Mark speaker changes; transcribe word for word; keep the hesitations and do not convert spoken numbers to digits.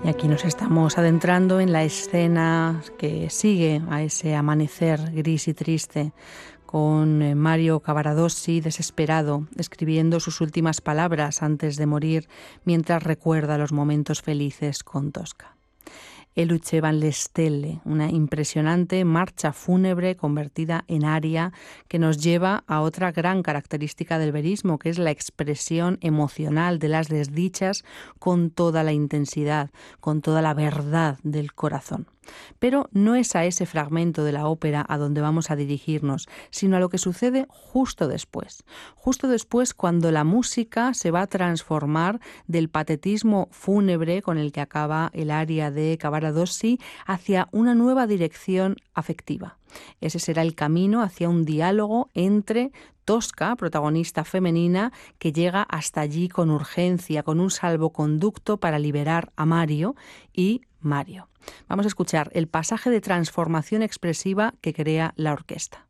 Speaker 1: Y aquí nos estamos adentrando en la escena que sigue a ese amanecer gris y triste, con Mario Cavaradossi desesperado, escribiendo sus últimas palabras antes de morir, mientras recuerda los momentos felices con Tosca. E Lucevano le stelle, una impresionante marcha fúnebre convertida en aria que nos lleva a otra gran característica del verismo, que es la expresión emocional de las desdichas con toda la intensidad, con toda la verdad del corazón. Pero no es a ese fragmento de la ópera a donde vamos a dirigirnos, sino a lo que sucede justo después. Justo después, cuando la música se va a transformar del patetismo fúnebre con el que acaba el aria de Cavaradossi hacia una nueva dirección afectiva. Ese será el camino hacia un diálogo entre Tosca, protagonista femenina, que llega hasta allí con urgencia, con un salvoconducto para liberar a Mario, y Mario. Vamos a escuchar el pasaje de transformación expresiva que crea la orquesta.